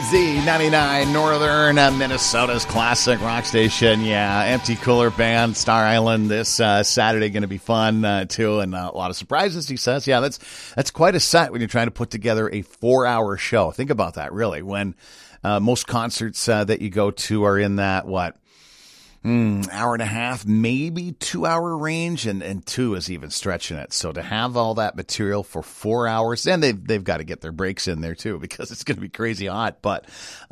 Z99 Northern Minnesota's classic rock station. Yeah, Empty Cooler Band, Star Island this Saturday. Going to be fun, too, and a lot of surprises, he says. Yeah, that's quite a set when you're trying to put together a 4-hour show. Think about that, really, when most concerts that you go to are in that, hour and a half, maybe 2-hour range, and 2 is even stretching it. So to have all that material for 4 hours, and they've got to get their breaks in there too, because it's going to be crazy hot, but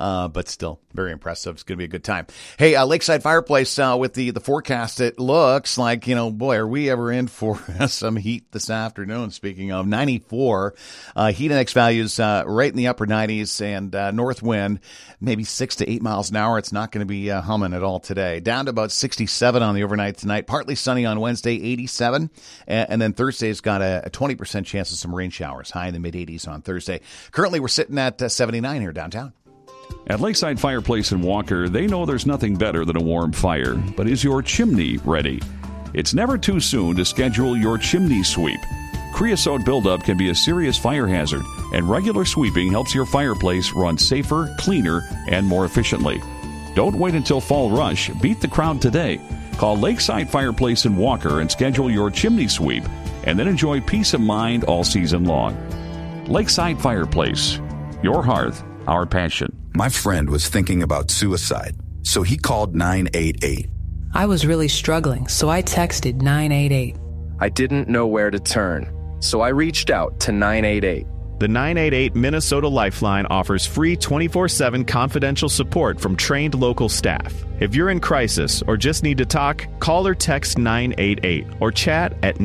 still very impressive. It's going to be a good time. Hey, Lakeside Fireplace, with the forecast, it looks like, boy, are we ever in for some heat this afternoon. Speaking of 94, heat index values, right in the upper 90s, and north wind, maybe 6 to 8 miles an hour. It's not going to be humming at all today. Down to about 67 on the overnight tonight. Partly sunny on Wednesday, 87. And then Thursday's got a 20% chance of some rain showers, high in the mid-80s on Thursday. Currently, we're sitting at 79 here downtown. At Lakeside Fireplace in Walker, they know there's nothing better than a warm fire. But is your chimney ready? It's never too soon to schedule your chimney sweep. Creosote buildup can be a serious fire hazard, and regular sweeping helps your fireplace run safer, cleaner, and more efficiently. Don't wait until fall rush. Beat the crowd today. Call Lakeside Fireplace in Walker and schedule your chimney sweep, and then enjoy peace of mind all season long. Lakeside Fireplace. Your hearth, our passion. My friend was thinking about suicide, so he called 988. I was really struggling, so I texted 988. I didn't know where to turn, so I reached out to 988. The 988 Minnesota Lifeline offers free 24/7 confidential support from trained local staff. If you're in crisis or just need to talk, call or text 988 or chat at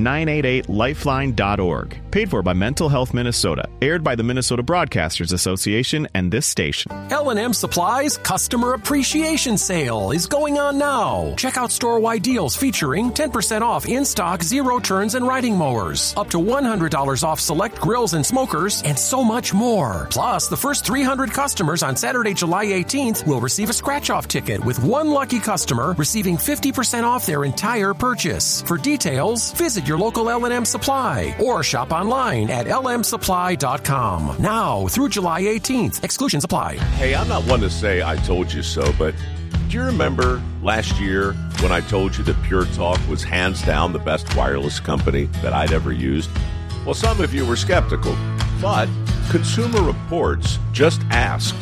988lifeline.org. Paid for by Mental Health Minnesota. Aired by the Minnesota Broadcasters Association and this station. L&M Supply's Customer Appreciation Sale is going on now. Check out store-wide deals featuring 10% off in-stock zero-turns and riding mowers, up to $100 off select grills and smokers, and so much more. Plus, the first 300 customers on Saturday, July 18th will receive a scratch-off ticket, with one lucky customer receiving 50% off their entire purchase. For details, visit your local L&M Supply or shop online at lmsupply.com. Now through July 18th. Exclusions apply. Hey, I'm not one to say I told you so, but do you remember last year when I told you that Pure Talk was hands down the best wireless company that I'd ever used? Well, some of you were skeptical, but Consumer Reports just asked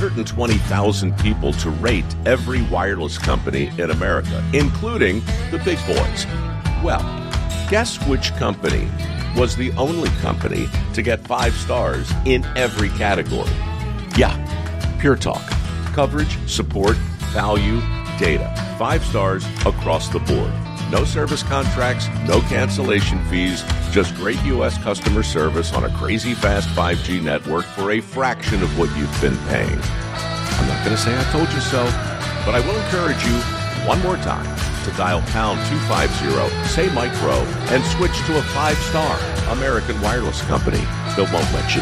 120,000 people to rate every wireless company in America, including the big boys. Well, guess which company was the only company to get 5 stars in every category? Yeah, Pure Talk. Coverage, support, value, data. 5 stars across the board. No service contracts, no cancellation fees, just great U.S. customer service on a crazy fast 5G network for a fraction of what you've been paying. I'm not going to say I told you so, but I will encourage you one more time to dial pound 250, say Mike Rowe, and switch to a 5-star American wireless company that won't let you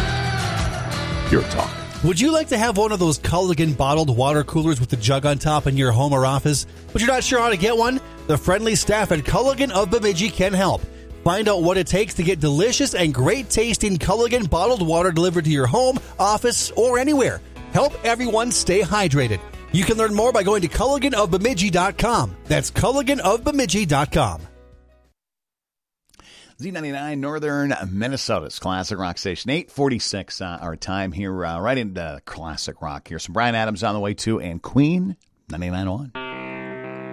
down. Pure Talk. Would you like to have one of those Culligan bottled water coolers with the jug on top in your home or office, but you're not sure how to get one? The friendly staff at Culligan of Bemidji can help. Find out what it takes to get delicious and great tasting Culligan bottled water delivered to your home, office, or anywhere. Help everyone stay hydrated. You can learn more by going to CulliganofBemidji.com. That's CulliganofBemidji.com. Z99 Northern Minnesota's classic rock station. 8:46 our time here, right into classic rock here. Some Bryan Adams on the way too, and Queen 99.1.